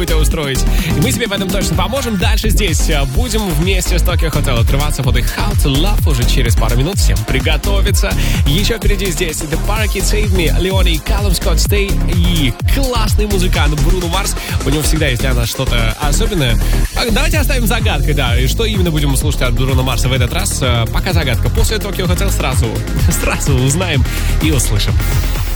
это устроить. И мы тебе в этом точно поможем. Дальше здесь будем вместе с Tokyo Hotel отрываться под их How to Love уже через пару минут. Всем приготовиться. Еще впереди здесь The Parakeet Save Me, Леони, Callum Scott Stay и классный музыкант Бруно Марс. У него всегда есть для нас что-то особенное. Давайте оставим загадкой, да. И что именно будем слушать от Бруно Марса в этот раз? Пока загадка. После Tokyo Hotel сразу узнаем и услышим.